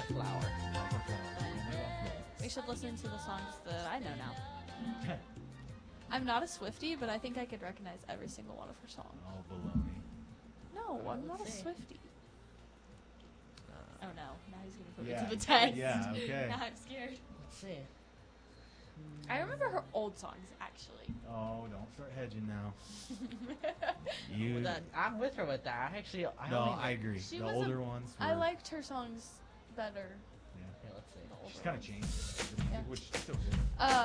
a flower. We should listen to the songs that I know now. I'm not a Swiftie, but I think I could recognize every single one of her songs. Oh, baloney. No, I'm not a Let's see. Swiftie. Oh no, now he's gonna put Yeah. me to the test. Yeah, okay. Now I'm scared. Let's see. I remember her old songs, actually. Oh, don't start hedging now. You. I'm with her with that. Actually, I No, don't even, I agree. She The was older ones. I were- liked her songs better. Yeah. Here, let's see. The older She's kind of ones. changed, Yeah. which is still good.